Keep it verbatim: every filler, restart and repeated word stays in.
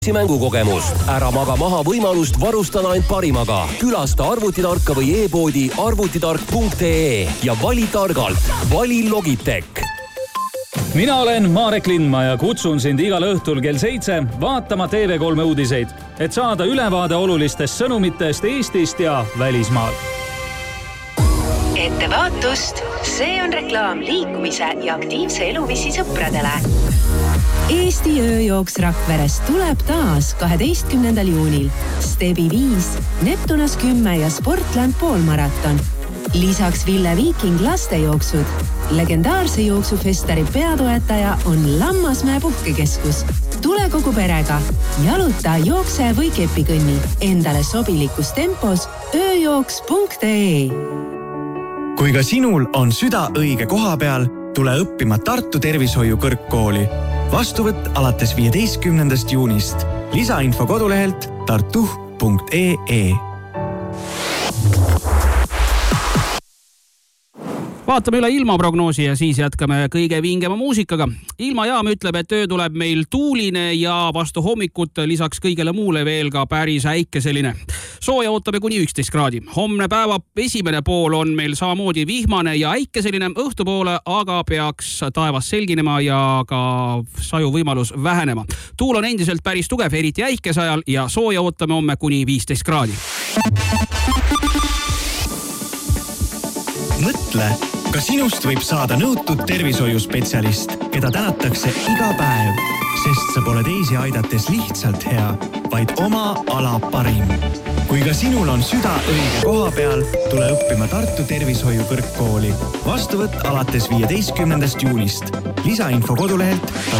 mängukogemust. Ära maga maha võimalust varustada ainult parimaga. Külasta arvutitarka või e-poodi arvutitark punkt ee ja vali targalt. Vali Logitech. Mina olen Marek Lindma ja kutsun sind igal õhtul kell seitse vaatama T V kolm uudiseid, et saada ülevaade olulistest sõnumitest Eestist ja välismaal. Ettevaatust, see on reklaam liikumise ja aktiivse eluviisi sõpradele. Eesti ööjooks Rakverest tuleb taas kaheteistkümnendal juunil. Stebi viis, Neptunas kümme ja Sportland poolmaraton. Lisaks Ville Viiking lastejooksud. Legendaarse jooksufestari peatoetaja on Lammasmäe puhkekeskus. Tule kogu perega. Jaluta, jookse või kepikõnni. Endale sobilikus tempos ööjooks punkt ee. Kui ka sinul on süda õige koha peal, tule õppima Tartu Tervishoiu Kõrgkooli. Vastuvõtt alates viieteistkümnendast juunist. Lisainfo kodulehelt tartu punkt ee. Vaatame üle ilmaprognoosi ja siis jätkame kõige vingema muusikaga. Ilmajaam ütleb, et öö tuleb meil tuuline ja vastu hommikut lisaks kõigele muule veel ka päris äikeseline. Sooja ootame kuni üksteist kraadi. Homne päeva esimene pool on meil samamoodi vihmane ja äikeseline õhtupoole, aga peaks taevas selginema ja ka saju võimalus vähenema. Tuul on endiselt päris tugev, eriti äikese ajal ja sooja ootame homme kuni viisteist kraadi. Mõtle, ka sinust võib saada nõutud tervishoiuspetsialist, keda tänatakse iga päev, sest sa pole teisi aidates lihtsalt hea, vaid oma ala parim. Kui ka sinul on süda õige koha peal, tule õppima Tartu Tervishoiu Kõrgkooli. Vastuvõtt alates viieteistkümnendast juunist. Lisainfo kodulehelt